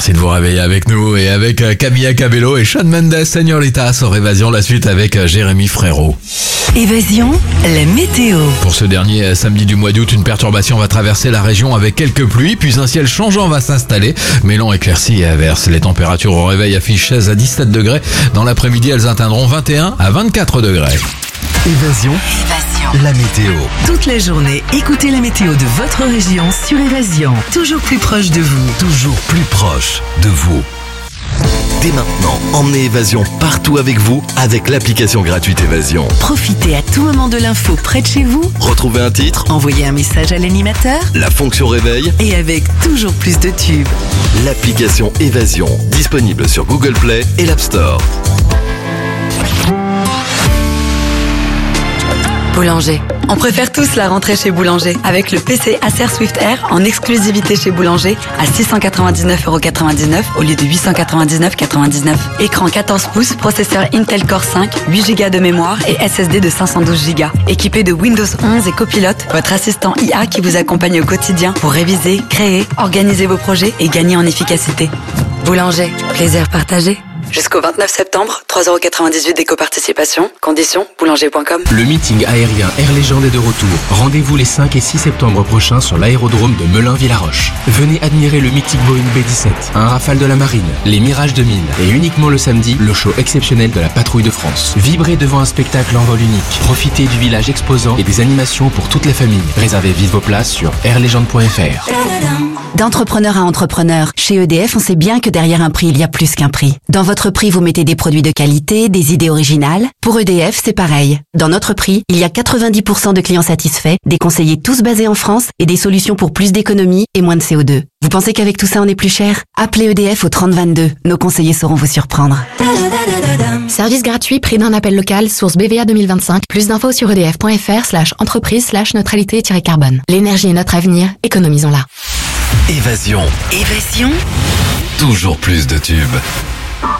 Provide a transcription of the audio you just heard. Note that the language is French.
Merci de vous réveiller avec nous et avec Camilla Cabello et Shawn Mendes, Señorita sur Évasion. La suite avec Jérémy Frérot. Évasion, la météo. Pour ce dernier samedi du mois d'août, une perturbation va traverser la région avec quelques pluies, puis un ciel changeant va s'installer, mêlant éclaircies et averses. Les températures au réveil affichent 16 à 17 degrés. Dans l'après-midi, elles atteindront 21 à 24 degrés. Évasion, la météo. Toute la journée, écoutez la météo de votre région sur Évasion. Toujours plus proche de vous. Toujours plus proche de vous. Dès maintenant, emmenez Évasion partout avec vous avec l'application gratuite Évasion. Profitez à tout moment de l'info près de chez vous. Retrouvez un titre, Envoyez un message à l'animateur. la fonction réveil, Et avec toujours plus de tubes. l'application Évasion, disponible sur Google Play et l'App Store. Boulanger. On préfère tous la rentrée chez Boulanger. Avec le PC Acer Swift Air en exclusivité chez Boulanger à 699,99€ au lieu de 899,99€. Écran 14 pouces, processeur Intel Core 5, 8 Go de mémoire et SSD de 512 Go. Équipé de Windows 11 et Copilot, votre assistant IA qui vous accompagne au quotidien pour réviser, créer, organiser vos projets et gagner en efficacité. Boulanger, plaisir partagé. Jusqu'au 29 septembre, 3,98€ d'éco-participation. Conditions, boulanger.com. Le meeting aérien Air Légende est de retour. Rendez-vous les 5 et 6 septembre prochains sur l'aérodrome de Melun-Villaroche. Venez admirer le mythique Boeing B-17, un Rafale de la Marine, les Mirages de mine et uniquement le samedi, le show exceptionnel de la Patrouille de France. Vibrez devant un spectacle en vol unique. Profitez du village exposant et des animations pour toute la famille. Réservez vite vos places sur airlegende.fr. D'entrepreneur à entrepreneur, chez EDF, on sait bien que derrière un prix, il y a plus qu'un prix. Dans votre prix, vous mettez des produits de qualité, des idées originales. Pour EDF, c'est pareil. Dans notre prix, il y a 90% de clients satisfaits, des conseillers tous basés en France et des solutions pour plus d'économie et moins de CO2. Vous pensez qu'avec tout ça, on est plus cher? Appelez EDF au 3022. Nos conseillers sauront vous surprendre. Service gratuit, prix d'un appel local, source BVA 2025. Plus d'infos sur edf.fr/entreprise/neutralité-carbone. L'énergie est notre avenir, économisons-la. Évasion, Évasion, toujours plus de tubes.